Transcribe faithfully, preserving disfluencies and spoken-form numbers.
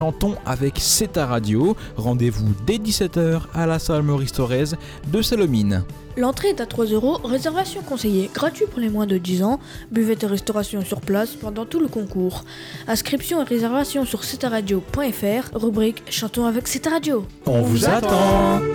Chantons avec C'est ta radio. Rendez-vous dès dix-sept heures à la salle Maurice Thorez de Salomine. L'entrée est à trois euros, réservation conseillée, gratuit pour les moins de dix ans, buvette et restauration sur place pendant tout le concours. Inscription et réservation sur c'est ta radio point f r, rubrique Chantons avec C'est ta radio. On vous attend.